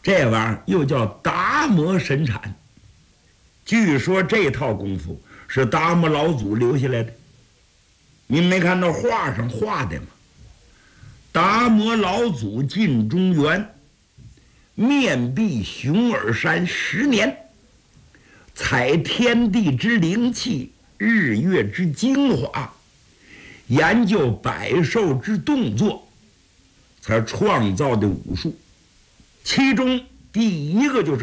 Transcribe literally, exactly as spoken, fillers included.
这玩意儿又叫达摩神禅。据说这套功夫是达摩老祖留下来的。您没看到画上画的吗？达摩老祖进中原，面壁熊耳山十年，采天地之灵气，日月之精华，研究百兽之动作，才创造的武术。其中第一个就是